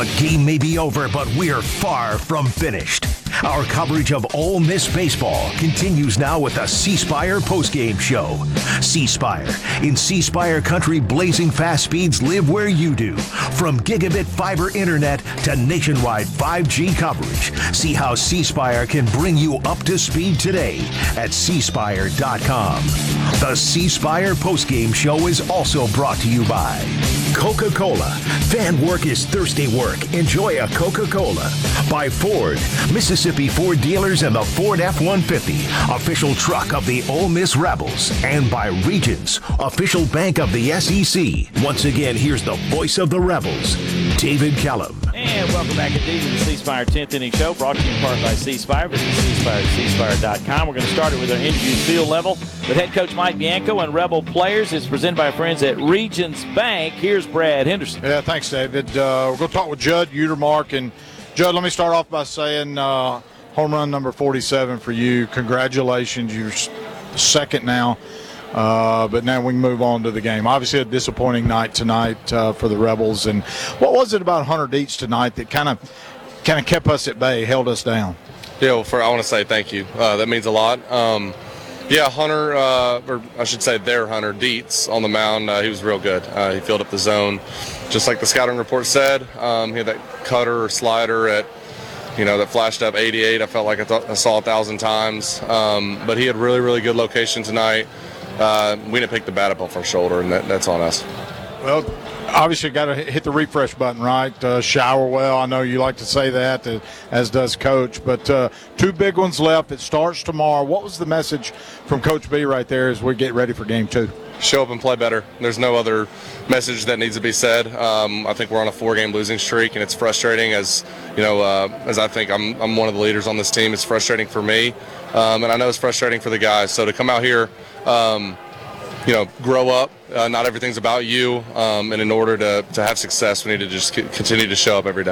The game may be over, but we're far from finished. Our coverage of Ole Miss baseball continues now with the C Spire postgame show. C Spire. In C Spire country, blazing fast speeds live where you do. From gigabit fiber internet to nationwide 5G coverage. See how C Spire can bring you up to speed today at cspire.com. The C Spire postgame show is also brought to you by Coca-Cola. Fan work is thirsty work. Enjoy a Coca-Cola. By Ford. Mississippi Ford dealers and the Ford F-150, official truck of the Ole Miss Rebels. And by Regions, official bank of the SEC. Once again, here's the voice of the Rebels, David Kellum. And welcome back indeed to the C Spire 10th inning show, brought to you in part by C Spire. Visit cspire.com. We're going to start it with our interview field level with head coach Mike Bianco and Rebel players. It's presented by our friends at Regions Bank. Here's Brad Henderson. Yeah, thanks, David. We're going to talk with Judd Utermark. And, Judd, let me start off by saying home run number 47 for you. Congratulations. You're second now. But now we can move on to the game. Obviously, a disappointing night tonight for the Rebels. And what was it about Hunter Dietz tonight that kind of kept us at bay, held us down? Yeah, well, I want to say thank you. That means a lot. Hunter, or I should say their Hunter Dietz on the mound, he was real good. He filled up the zone, just like the scouting report said. He had that cutter or slider at, that flashed up 88. I felt like I saw 1,000 times. But he had really, really good location tonight. We didn't pick the bat up off our shoulder, and that's on us. Well, obviously got to hit the refresh button, right? Shower well. I know you like to say that, as does Coach. But two big ones left. It starts tomorrow. What was the message from Coach B right there as we get ready for Game 2? Show up and play better. There's no other message that needs to be said. I think we're on a 4-game losing streak, and it's frustrating as I think I'm one of the leaders on this team. It's frustrating for me, and I know it's frustrating for the guys. So to come out here, grow up. Not everything's about you, and in order to have success, we need to just continue to show up every day.